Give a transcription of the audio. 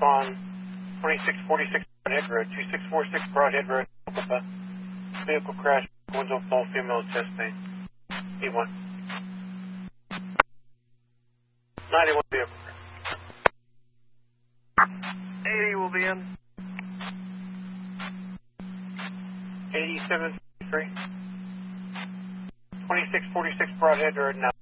on 2646 Broadhead Road, 2646 Broadhead Road, vehicle crash, window full, female chest pain. E1. 91 vehicle crash. 80 will be in. 8753. 2646 Broadhead Road now.